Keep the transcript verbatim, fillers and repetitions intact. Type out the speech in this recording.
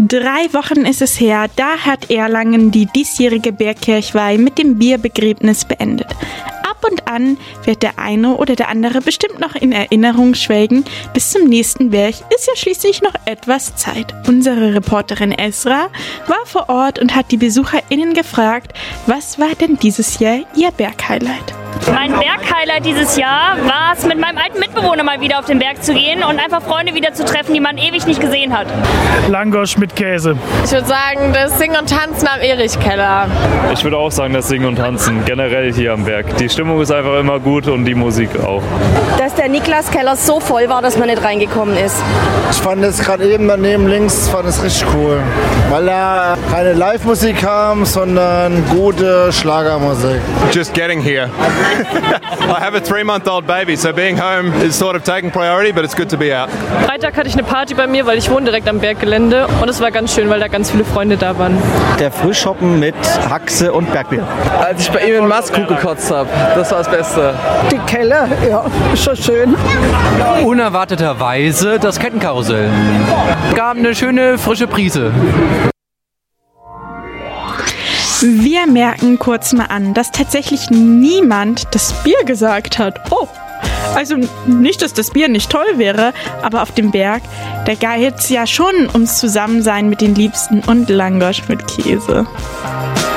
Drei Wochen ist es her, da hat Erlangen die diesjährige Bergkirchweih mit dem Bierbegräbnis beendet. Ab und an wird der eine oder der andere bestimmt noch in Erinnerung schwelgen. Bis zum nächsten Berg ist ja schließlich noch etwas Zeit. Unsere Reporterin Esra war vor Ort und hat die BesucherInnen gefragt, was war denn dieses Jahr ihr Berghighlight? Mein Berghighlight dieses Jahr war es, mit meinem alten Mitbewohner mal wieder auf den Berg zu gehen und einfach Freunde wieder zu treffen, die man ewig nicht gesehen hat. Langosch mit Käse. Ich würde sagen, das Singen und Tanzen am Erichkeller. Ich würde auch sagen, das Singen und Tanzen generell hier am Berg. Die Stimmung ist einfach immer gut und die Musik auch. Dass der Niklaskeller so voll war, dass man nicht reingekommen ist. Ich fand es gerade eben daneben links, fand es richtig cool. Weil da keine Live-Musik kam, sondern gute Schlagermusik. Just getting here. I have a three-month-old baby, so being home is sort of taking priority, but it's good to be out. Freitag hatte ich eine Party bei mir, weil ich wohne direkt am Berggelände und es war ganz schön, weil da ganz viele Freunde da waren. Der Frühschoppen mit Haxe und Bergbier. Als ich bei ihm in Maskrug gekotzt habe, das war das Beste. Die Keller, ja, ist schon schön. Unerwarteterweise das Kettenkarussell. Gab eine schöne frische Prise. Wir merken kurz mal an, dass tatsächlich niemand das Bier gesagt hat. Oh, also nicht, dass das Bier nicht toll wäre, aber auf dem Berg, da geht's ja schon ums Zusammensein mit den Liebsten und Langosch mit Käse.